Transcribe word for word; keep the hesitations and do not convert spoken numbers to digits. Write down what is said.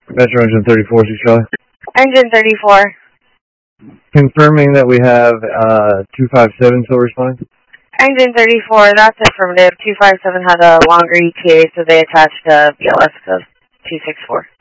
Metro Engine thirty-four, six Charlie. Engine thirty-four. Confirming that we have uh, two five seven still responding. Engine thirty-four, that's affirmative. two five seven had a longer E T A, so they attached a B L S code two six four.